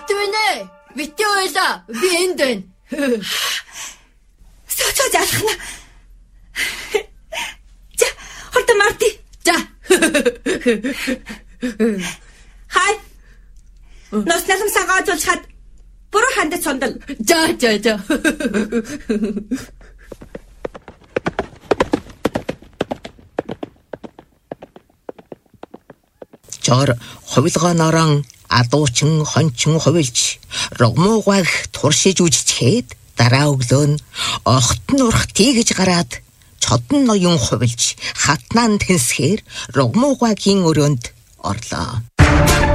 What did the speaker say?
Мартвинэ. Бити ойлаа. Би энд байна. Сочоо залхна. За, хурдан марти. За. Хай. Носнолом сагаажуулахад буруу хандаж сундал. За. Жор хувилгаанаараа адуучин хончин хувилж рогмуугайг туршиж үжичээд дараа өглөө нь огт нурх тийгэж гараад чодон ноён хувилж хатнаан тэнсгээр рогмуугайгийн өрөөнд орлоо.